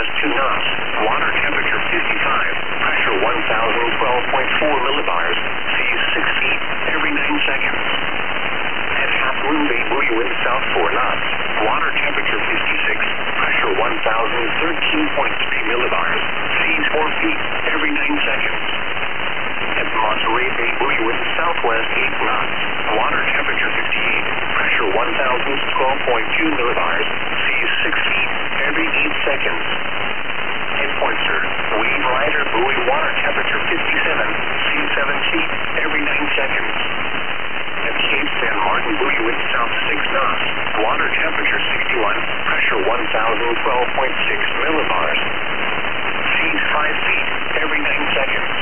southwest 2 knots. Water temperature 55. Pressure 1,012.4 millibars. Seas 6 feet every 9 seconds. At Half Moon Bay, buoy wind south 4 knots. Water temperature 56. Pressure 1,013.3 millibars. Seas 4 feet every 9 seconds. At Monterey Bay, buoy wind southwest 8 knots. Water temperature 58. Pressure 1,012.2 millibars. Seas 6 feet every 8 seconds. At Pointer, wave rider, buoy water temperature 57. Seas 7 feet every 9 seconds. At Cape San Martin, buoy wind south 6 knots. Water temperature 61. Pressure 1,012.6 millibars. Seas 5 feet every 9 seconds.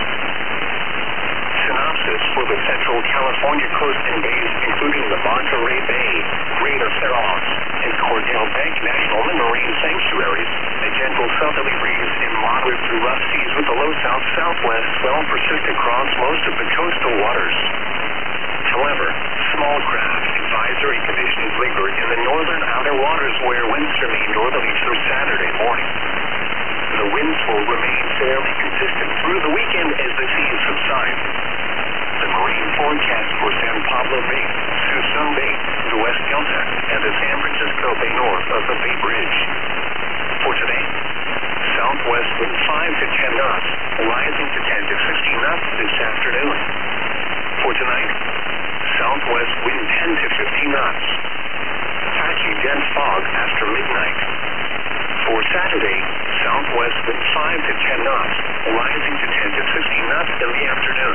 Synopsis for the Central California coast and bays, including the Monterey Bay, Greater Fairmont, and Cordell Bank National Marine Sanctuaries. A gentle southerly breeze and moderate to rough seas with a low south-southwest swell persist across most of the coastal waters. However, small craft advisory conditions linger in the northern outer waters where winds remain northerly through Saturday morning. The winds will remain fairly consistent through the weekend as the seas subside. The marine forecast for San Pablo Bay, Suisun Bay, the West Delta, and the San Francisco Bay north of the Bay Bridge. For today, southwest wind 5 to 10 knots, rising to 10 to 15 knots this afternoon. For tonight, southwest wind 10 to 15 knots. Patchy dense fog after midnight. For Saturday, southwest wind 5 to 10 knots, rising to 10 to 15 knots in the afternoon.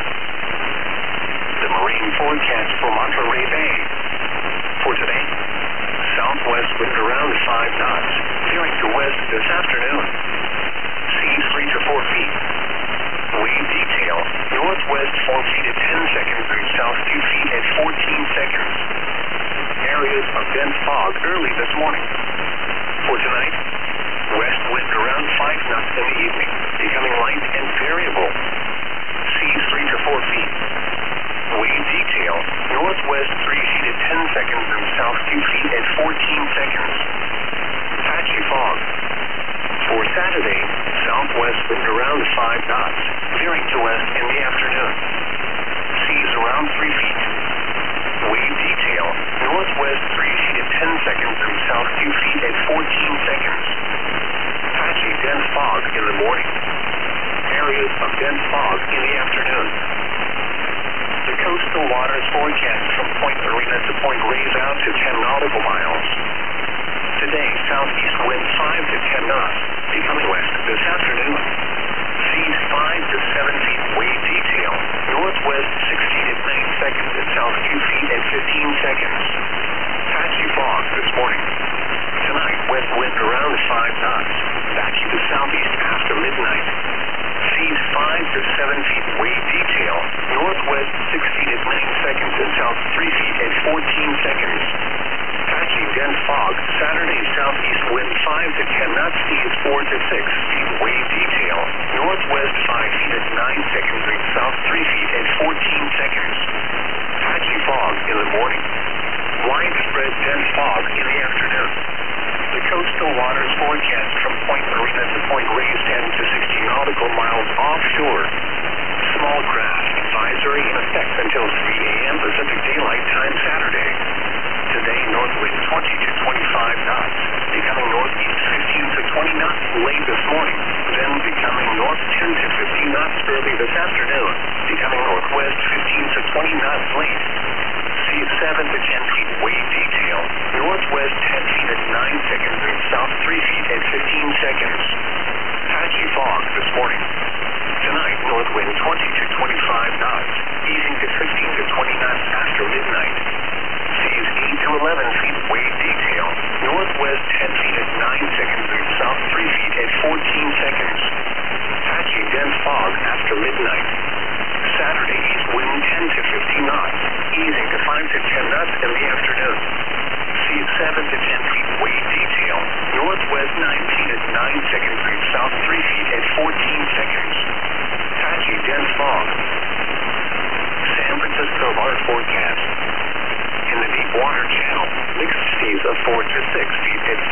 The marine forecast for Monterey Bay. For today, southwest wind around 5 knots, veering to west this afternoon. Seas 3 to 4 feet. Wave detail, northwest 4 feet at 10 seconds and south 2 feet at 14 seconds. Areas of dense fog early this morning. For tonight, west wind around 5 knots in the evening, becoming light and variable. Seas 3 to 4 feet. Wave detail, northwest 3 feet at 10 seconds and south 2 feet at 14 seconds. Patchy fog. For Saturday, southwest wind around 5 knots, veering to west in the afternoon. Seas around 3 feet. Wave detail, northwest 3 feet at 10 seconds and south 2 feet at 14 seconds. Patchy dense fog in the morning. Areas of dense fog in the afternoon. The coastal waters forecast from Point Arena to Point Reyes out to 10 nautical miles. Today, southeast wind 5 to 10 knots, becoming west this afternoon. Seas 5 to 7 feet. Wave detail, northwest 6 feet at 9 seconds and south 2 feet at 15 seconds. Patchy fog this morning. Tonight, west wind around 5 knots, backing to southeast after midnight. Seas 5 to 7 feet. Wave detail, northwest 6 feet at 9 seconds and south 3 feet at 14 seconds. Patchy dense fog. Saturday, southeast wind 5 to 10 knots, seas 4 to 6 feet. Wave detail, northwest 5 feet at 9 seconds and south 3 feet at 14 seconds. Patchy fog in the morning. Widespread dense fog in the afternoon. The coastal waters forecast from Point Arena to Point Reyes 10 to 16 nautical miles offshore. Small craft advisory in effect until 3 a.m. Pacific Daylight Time Saturday. Today, north wind 20 to 25 knots, becoming northeast 15 to 20 knots late this morning, then becoming north 10 to 15 knots early this afternoon, becoming northwest 15 to 20 knots late. Seas 7 to 10 feet. Wave detail, northwest 10 feet at 9 seconds and south 3 feet at 15 seconds. Patchy fog this morning. Tonight, north wind 20 to 25 knots, easing to 15 to 20 knots after midnight. Seas 8 to 11 feet. Wave detail, northwest 10 feet at 9 seconds and south 3 feet at 14 seconds. Patchy dense fog after midnight. Saturday, east wind 10 to 15 knots, easing to 5 to 10 knots in the afternoon. Seas 7 to 10 feet. Wave detail, northwest 9 feet at 9 seconds and south 3 feet at 14 seconds. Patchy dense fog. San Francisco water forecast. In the deep water channel, mixed seas of 4 to 6 feet.